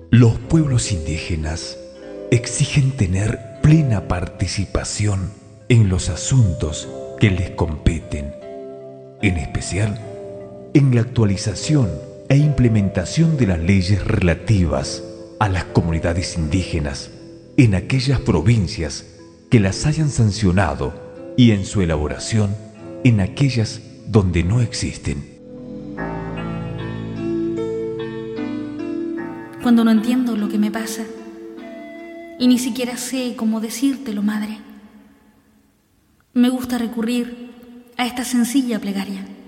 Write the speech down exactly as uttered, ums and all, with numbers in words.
Los pueblos indígenas exigen tener plena participación en los asuntos que les competen, en especial en la actualización e implementación de las leyes relativas a las comunidades indígenas en aquellas provincias que las hayan sancionado y en su elaboración en aquellas donde no existen. Cuando no entiendo lo que me pasa y ni siquiera sé cómo decírtelo, madre, me gusta recurrir a esta sencilla plegaria.